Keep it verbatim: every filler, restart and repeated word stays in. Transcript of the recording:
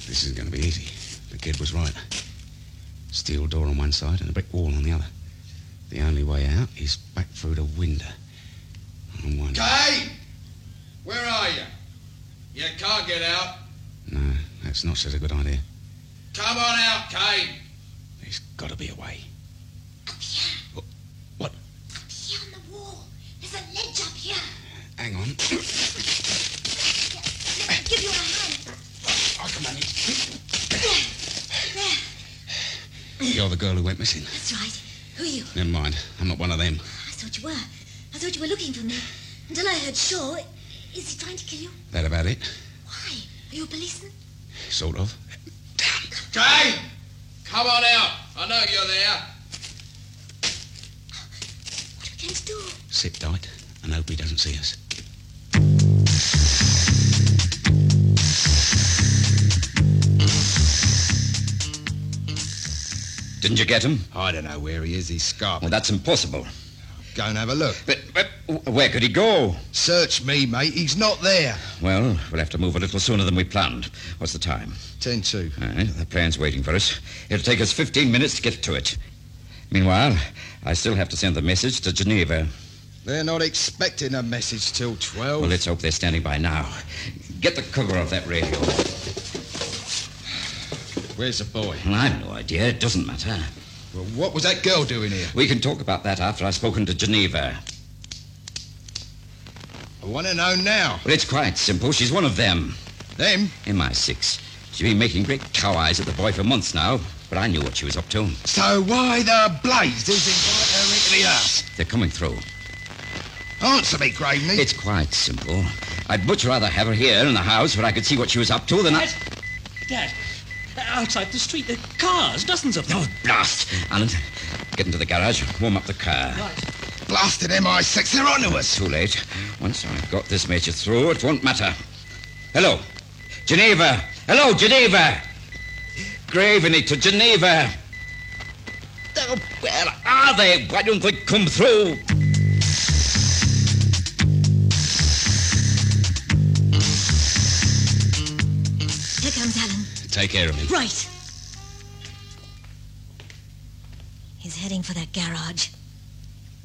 This isn't going to be easy. The kid was right. Steel door on one side and a brick wall on the other. The only way out is back through the window. I'm wondering... Kay! Where are you? You can't get out. No, that's not such a good idea. Come on out, Kay. There's got to be a way. Up here. What? What? Up here on the wall. There's a ledge up here. Hang on. Here, let me give you a hand. I'll come on in. There. There. You're the girl who went missing. That's right. Who are you? Never mind. I'm not one of them. I thought you were. I thought you were looking for me. Until I heard Shaw. Is he trying to kill you? That about it? Why? Are you a policeman? Sort of. Kay! Come on out. I know you're there. What are we going to do? Sit tight and hope he doesn't see us. Didn't you get him? I don't know where he is. He's scarped. Well, that's impossible. Go and have a look. But, but where could he go? Search me, mate. He's not there. Well, we'll have to move a little sooner than we planned. What's the time? Ten to. All right, the plane's waiting for us. It'll take us fifteen minutes to get to it. Meanwhile, I still have to send the message to Geneva. They're not expecting a message till twelve. Well, let's hope they're standing by now. Get the cover off that radio. Where's the boy? Well, I've no idea. It doesn't matter. Well, what was that girl doing here? We can talk about that after I've spoken to Geneva. I want to know now. Well, it's quite simple. She's one of them. Them? M I six. She's been making great cow eyes at the boy for months now, but I knew what she was up to. So why the blazes invite her into the house? They're coming through. Answer me, Graveney. It's quite simple. I'd much rather have her here in the house where I could see what she was up to than Dad! I... Dad! Outside the street, there are cars, dozens of them. Oh, blast! Alan, get into the garage, warm up the car. Right. Blasted M I six, they're onto us. Too late. Once I've got this major through, it won't matter. Hello, Geneva. Hello, Geneva. Graveney to Geneva. Oh, where are they? Why don't they come through? Here comes Alan. Take care of him. Right. He's heading for that garage.